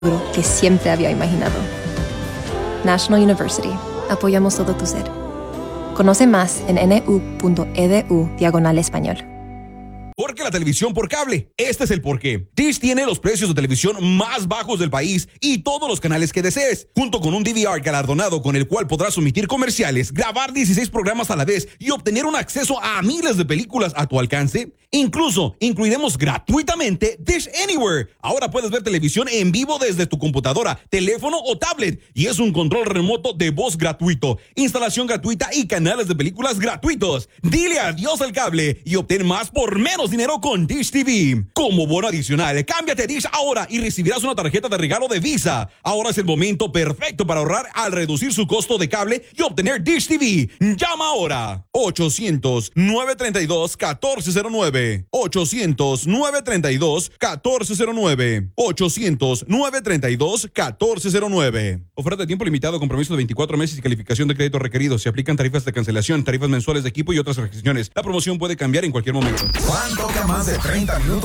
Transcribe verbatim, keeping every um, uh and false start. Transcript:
que siempre había imaginado. National University. Apoyamos todo tu ser. Conoce más en nu.edu diagonal español. Porque la televisión por cable, este es el porqué. Dish tiene los precios de televisión más bajos del país y todos los canales que desees, junto con un D V R galardonado con el cual podrás omitir comerciales, grabar dieciséis programas a la vez y obtener un acceso a miles de películas a tu alcance. Incluso incluiremos gratuitamente Dish Anywhere. Ahora puedes ver televisión en vivo desde tu computadora, teléfono o tablet y es un control remoto de voz gratuito, instalación gratuita y canales de películas gratuitos. Dile adiós al cable y obtén más por menos dinero con Dish T V. Como bono adicional, cámbiate a Dish ahora y recibirás una tarjeta de regalo de Visa. Ahora es el momento perfecto para ahorrar al reducir su costo de cable y obtener Dish T V. Llama ahora. ochocientos, nueve treinta y dos, catorce cero nueve. ochocientos, nueve treinta y dos, catorce cero nueve. ochocientos, nueve treinta y dos, catorce cero nueve. Oferta de tiempo limitado, compromiso de veinticuatro meses y calificación de crédito requerido. Se aplican tarifas de cancelación, tarifas mensuales de equipo y otras restricciones. La promoción puede cambiar en cualquier momento. Juan toca más de treinta minutos.